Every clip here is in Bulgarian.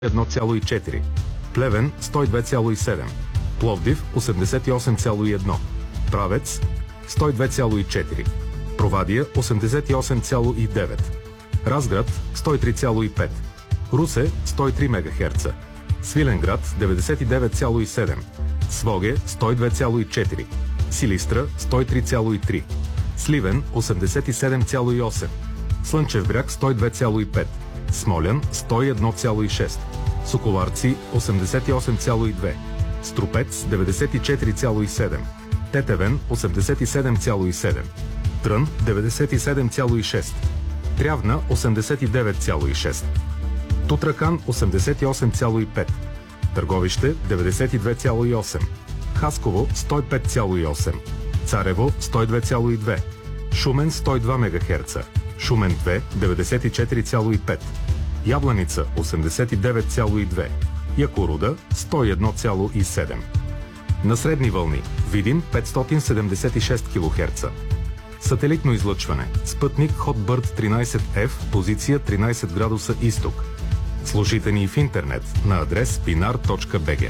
1,4, Плевен 102,7, Пловдив 88,1, Правец 102,4, Провадия 88,9, Разград 103,5, Русе 103 МГц, Свиленград 99,7, Своге 102,4, Силистра 103,3, Сливен 87,8, Слънчев бряг 102,5, Смолян 101,6, Соколарци 88,2, Струпец 94,7, Тетевен 87,7, Трън 97,6, Трявна 89,6, Тутракан 88,5, Търговище 92,8, Хасково 105,8, Царево 102,2, Шумен 102 МГц, Шумен 2 94,5, Ябланица 89,2, Якоруда 101,7. На средни вълни Видин 576 кГц. Сателитно излъчване. Спътник Hotbird 13F, позиция 13 градуса изток. Слушайте ни в интернет на адрес pinar.bg.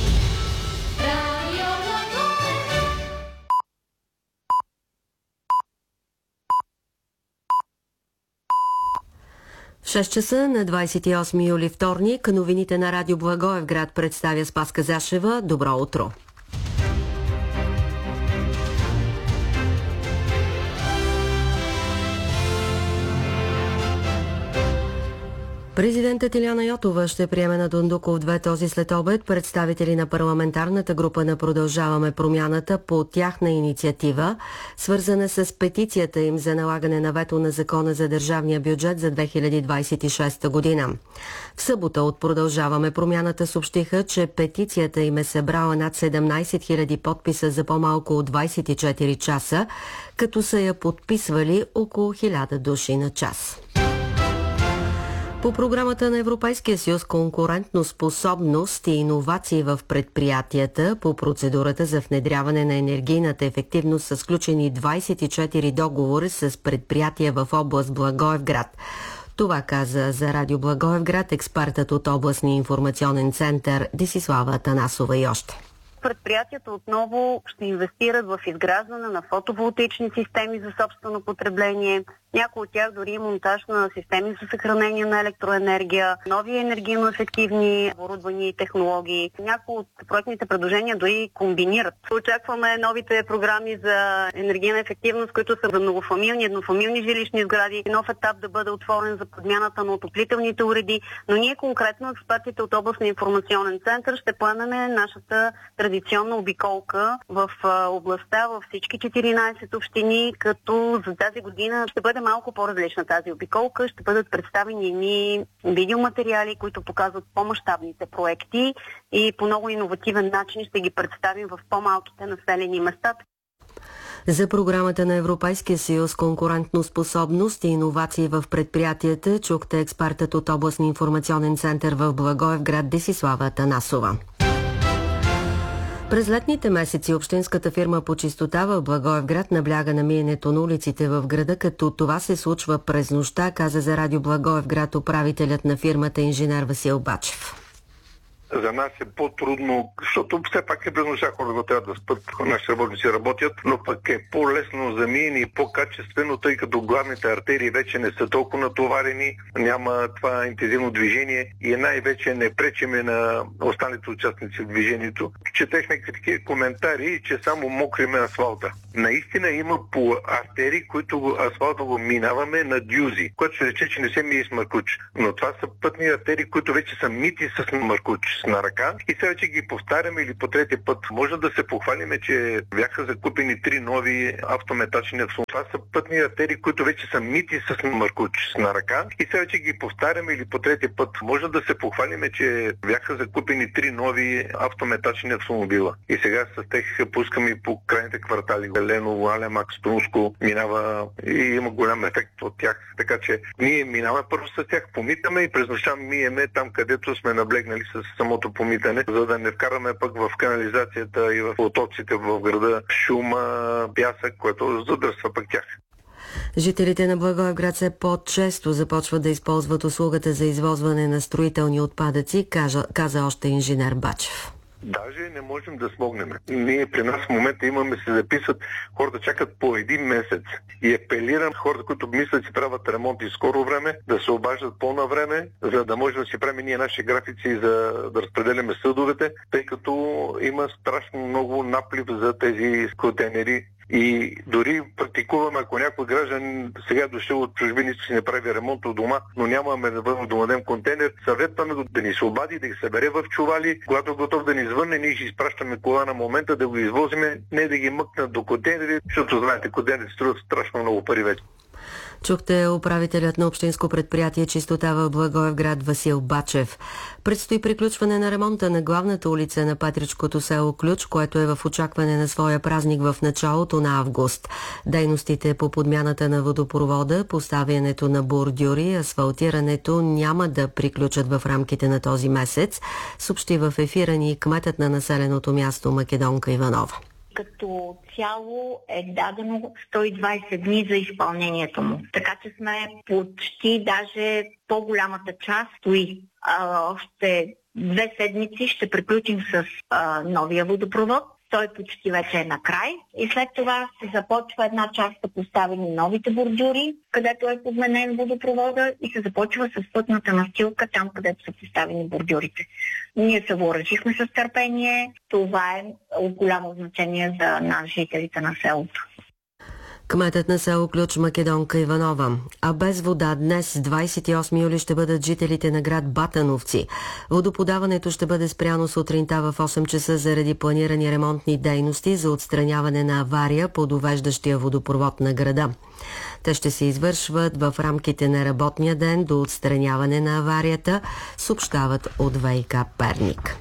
В 6 часа на 28 юли вторник, новините на Радио Благоевград представя Спаска Зашева. Добро утро! Президентът Илияна Йотова ще приеме на Дондуков 2 този следобед представители на парламентарната група на Продължаваме промяната по тяхна инициатива, свързана с петицията им за налагане на вето на закона за държавния бюджет за 2026 година. В събота от Продължаваме промяната съобщиха, че петицията им е събрала над 17 000 подписа за по-малко от 24 часа, като са я подписвали около 1000 души на час. По програмата на Европейския съюз конкурентно способност и иновации в предприятията по процедурата за внедряване на енергийната ефективност са сключени 24 договора с предприятия в област Благоевград. Това каза за Радио Благоевград експертът от областния информационен център Десислава Атанасова и още. Предприятията отново ще инвестират в изграждане на фотоволтаични системи за собствено потребление. Някои от тях дори монтаж на системи за съхранение на електроенергия, нови енергийно ефективни оборудвания и технологии. Някои от проектните предложения дори комбинират. Очакваме новите програми за енергийна ефективност, които са за многофамилни, еднофамилни жилищни сгради. Нов етап да бъде отворен за подмяната на отоплителните уреди, но ние конкретно експертите от областния информационен център ще поемеме нашата традиционна обиколка в областта, във всички 14 общини, като за тази година ще бъде малко по-различна тази обиколка. Ще бъдат представени ни видеоматериали, които показват по-мащабните проекти и по много иновативен начин ще ги представим в по-малките населени места. За програмата на Европейския съюз конкурентно способност и иновации в предприятията чухте експертът от областния информационен център в Благоевград Десислава Атанасова. През летните месеци общинската фирма по чистота в Благоевград набляга на миенето на улиците в града, като това се случва през нощта, каза за Радио Благоевград управителят на фирмата инженер Васил Бачев. За нас е по-трудно, защото все пак е през нощта, хората трябва да спят, нашите работници работят, но пък е по-лесно за миене и по-качествено, тъй като главните артерии вече не са толкова натоварени, няма това интензивно движение и най-вече не пречиме на останалите участници в движението. Четехме такива коментари, че само мокриме асфалта. Наистина има по артерии, които асфалта го минаваме на дюзи, което се рече, че не се мие с маркуч. Но това са пътни артерии, които вече са мити с маркуч на ръка и сега вече ги повтаряме или по трети път. Може да се похвалиме, че бяха закупени 3 нови автометачни абсолютно. Това са пътни артерии, които вече са мити с маркуч на ръка и сега вече ги повтаряме или по трети път. Може да се похвалиме, че бяха закупени 3 нови автометачни автомобила. И сега с тях пускаме и по крайните квартали. Леново, Алемак, Струнско минава и има голям ефект от тях. Така че ние минаваме първо с тях, помитаме и през нощта миеме там, където сме наблегнали с самото помитане, за да не вкараме пък в канализацията и в потоците в града шума, пясък, което задръства пък тях. Жителите на Благоевград все по-често започват да използват услугата за извозване на строителни отпадъци, каза още инженер Бачев. Даже не можем да смогнем. Ние при нас в момента имаме се записват, хората чакат по един месец. И апелирам хората, които мислят, че правят ремонт и скоро време, да се обаждат по-навреме, за да може да си правим ние наши графици за да разпределяме съдовете, тъй като има страшно много наплив за тези контейнери. И дори практикуваме, ако някой граждан сега дошъл от чужбина и си не прави ремонт от дома, но нямаме да донадем контейнер, съветваме да ни се обади, да ги събере в чували, когато е готов да ни звънне, ние ще изпращаме кола на момента да го извозиме, не да ги мъкнат до контейнери, защото знаете, контейнери струват страшно много пари вече. Чухте управителят на общинско предприятие Чистота в Благоевград Васил Бачев. Предстои приключване на ремонта на главната улица на патричкото село Ключ, което е в очакване на своя празник в началото на август. Дейностите по подмяната на водопровода, поставянето на бордюри и асфалтирането няма да приключат в рамките на този месец, съобщи в ефира ни кметът на населеното място Македонка Иванова. Като цяло е дадено 120 дни за изпълнението му. Така че сме почти, даже по-голямата част стои. Още 2 седмици ще приключим с новия водопровод. Той почти вече е на край. И след това се започва една част да поставени новите бордюри, където е подменен водопровода, и се започва с пътната настилка там, където са поставени бордюрите. Ние се въоръжихме с търпение. Това е от голямо значение за нас, жителите на селото. Кметът на село Ключ Македонка Иванова. А без вода днес, 28 юли, ще бъдат жителите на град Батановци. Водоподаването ще бъде спряно сутринта в 8 часа заради планирани ремонтни дейности за отстраняване на авария по довеждащия водопровод на града. Те ще се извършват в рамките на работния ден до отстраняване на аварията, съобщават от ВиК Перник.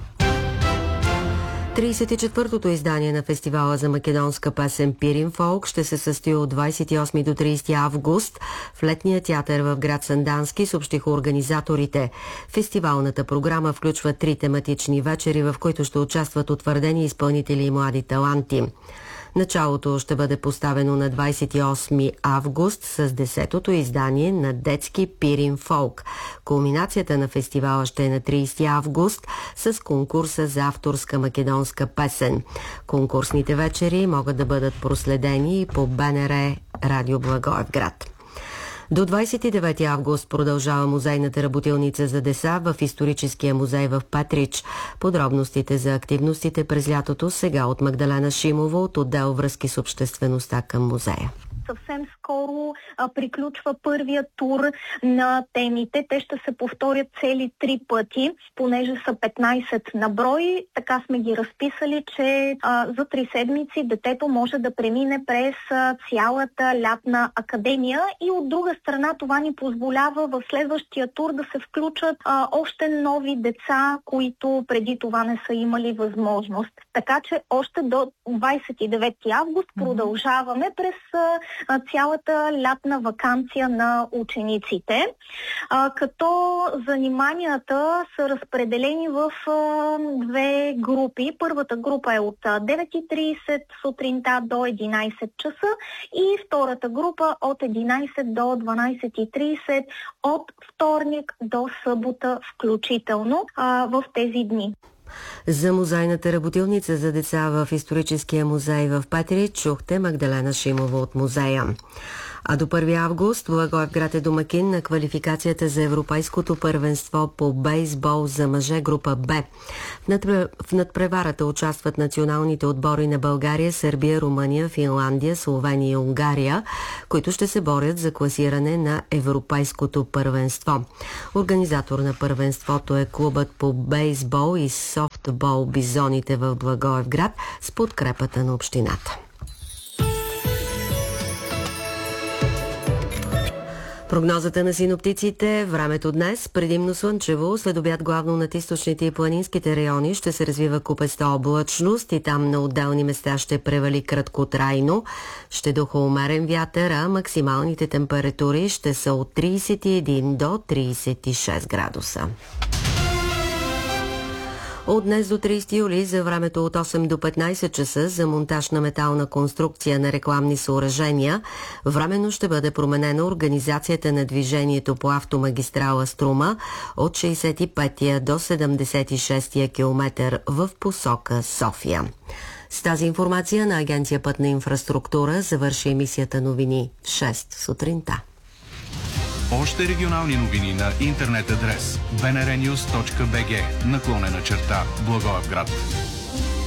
34-тото издание на фестивала за македонска песен Пирин Фолк ще се състои от 28 до 30 август в летния театър в град Сандански, съобщиха организаторите. Фестивалната програма включва 3 тематични вечери, в които ще участват утвърдени изпълнители и млади таланти. Началото ще бъде поставено на 28 август с 10-то издание на детски Пирин Фолк. Кулминацията на фестивала ще е на 30 август с конкурса за авторска македонска песен. Конкурсните вечери могат да бъдат проследени и по БНР Радио Благоевград. До 29 август продължава музейната работилница за деца в историческия музей в Петрич. Подробностите за активностите през лятото сега от Магдалена Шимова от отдел връзки с обществеността към музея. Съвсем скоро приключва първия тур на темите. Те ще се повторят цели 3 пъти, понеже са 15 на брой. Така сме ги разписали, че за 3 седмици детето може да премине през цялата лятна академия, и от друга страна това ни позволява в следващия тур да се включат още нови деца, които преди това не са имали възможност. Така че още до 29 август продължаваме през цялата лятна ваканция на учениците, като заниманията са разпределени в 2 групи. Първата група е от 9:30 сутринта до 11 часа и втората група от 11 до 12:30 от вторник до събота включително в тези дни. За музейната работилница за деца в историческия музей в Петрич чухте Магдалена Шимова от музея. А до 1 август Благоевград е домакин на квалификацията за Европейското първенство по бейсбол за мъже група Б. В надпреварата участват националните отбори на България, Сърбия, Румъния, Финландия, Словения и Унгария, които ще се борят за класиране на Европейското първенство. Организатор на първенството е клубът по бейсбол и софтбол Бизоните в Благоевград с подкрепата на общината. Прогнозата на синоптиците: времето днес предимно слънчево, след обяд главно над източните и планинските райони ще се развива купеста облачност и там на отделни места ще превали краткотрайно. Ще духа умерен вятър, а максималните температури ще са от 31 до 36 градуса. От днес до 30 юли за времето от 8 до 15 часа за монтаж на метална конструкция на рекламни съоръжения временно ще бъде променена организацията на движението по автомагистрала Струма от 65-я до 76-я километър в посока София. С тази информация на Агенция Пътна инфраструктура завърши емисията новини в 6 сутринта. Още регионални новини на интернет адрес bnrnews.bg /Благоевград.